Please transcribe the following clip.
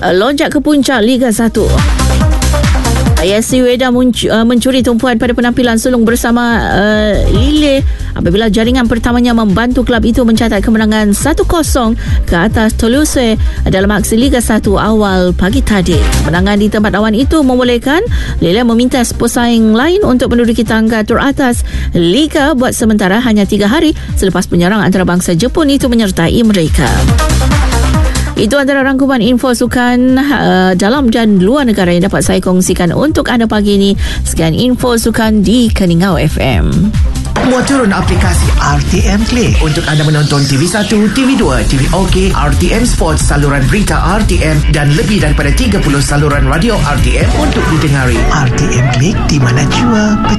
lonjak ke puncak Liga 1. AFC Wedah mencuri tumpuan pada penampilan sulung bersama Lille apabila jaringan pertamanya membantu kelab itu mencatat kemenangan 1-0 ke atas Toulouse dalam aksi Liga 1 awal pagi tadi. Kemenangan di tempat awan itu membolehkan Lille meminta pesaing lain untuk menduduki tangga teratas Liga buat sementara hanya 3 hari selepas penyerang antarabangsa Jepun itu menyertai mereka. Itu antara rangkuman info sukan dalam dan luar negara yang dapat saya kongsikan untuk anda pagi ini. Sekian info sukan di Keningau FM. Muat turun aplikasi RTM Play untuk anda menonton TV1, TV2, TV OK, RTM Sports, saluran berita RTM dan lebih daripada 30 saluran radio RTM untuk didengari. RTM Play di mana jua